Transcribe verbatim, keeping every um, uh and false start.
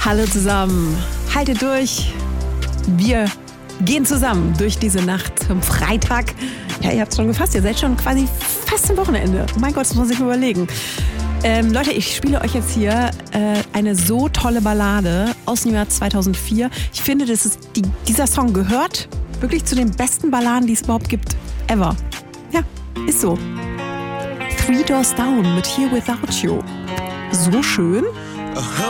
Hallo zusammen, haltet durch. Wir gehen zusammen durch diese Nacht am Freitag. Ja, ihr habt es schon gefasst, ihr seid schon quasi fast am Wochenende. Oh mein Gott, das muss man sich überlegen. Ähm, Leute, ich spiele euch jetzt hier äh, eine so tolle Ballade aus dem Jahr zweitausendvier. Ich finde, das ist die, dieser Song gehört wirklich zu den besten Balladen, die es überhaupt gibt. Ever. Ja, ist so. Three Doors Down mit Here Without You. So schön.